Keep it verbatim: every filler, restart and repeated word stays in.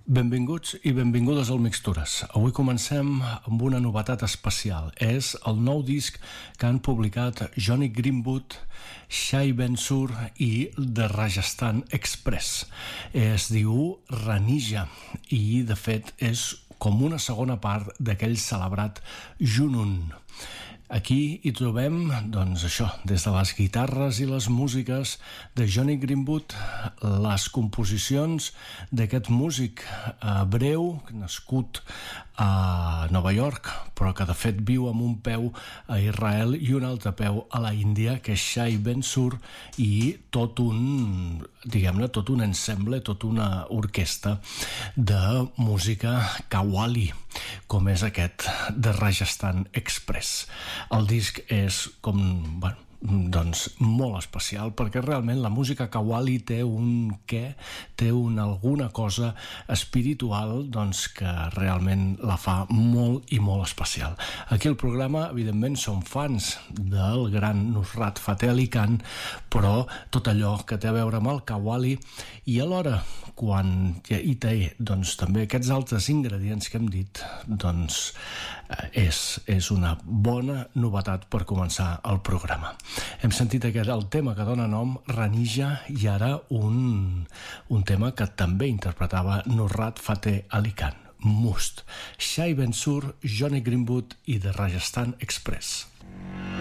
Benvinguts i benvingudes al Mixtures. Avui comencem amb una novetat especial. És el nou disc que han publicat Jonny Greenwood, Shai Ben-Sur i The Rajasthan Express. Es diu Ranija i, de fet, és com una segona part d'aquell celebrat Junun. Aquí hi trobem, doncs això, des de les guitarres i les músiques de Jonny Greenwood, les composicions d'aquest músic hebreu, nascut a Nova York, però que de fet viu amb un peu a Israel i un altre peu a la Índia, que és Shai Ben-Sur, i tot un, diguem-ne, tot un ensemble, tot una orquestra de música qawwali, com és aquest de Rajasthan Express. El disc és com, bueno, doncs molt especial, perquè realment la música qawwali té un què, té una alguna cosa espiritual, doncs que realment la fa molt i molt especial. Aquí al programa, evidentment, som fans del gran Nusrat Fateh Ali Khan, però tot allò que té a veure amb el qawwali, i alhora, quan hi té doncs, també aquests altres ingredients que hem dit, doncs és, és una bona novetat per començar el programa. Hem sentit aquest, el tema que dona nom, Ranija, i ara un, un tema que també interpretava Nusrat Fateh Ali Khan, Must. Shai Ben-Sur, Jonny Greenwood i The Rajasthan Express.